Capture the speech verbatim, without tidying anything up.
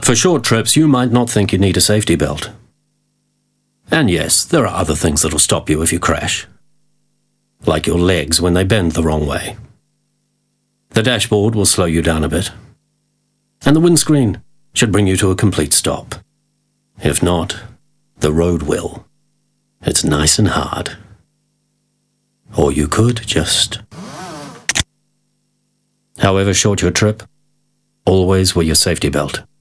For short trips, you might not think you need a safety belt. And yes, there are other things that'll stop you if you crash. Like your legs when they bend the wrong way. The dashboard will slow you down a bit. And the windscreen should bring you to a complete stop. If not, the road will. It's nice and hard. Or you could just... However short your trip, always wear your safety belt.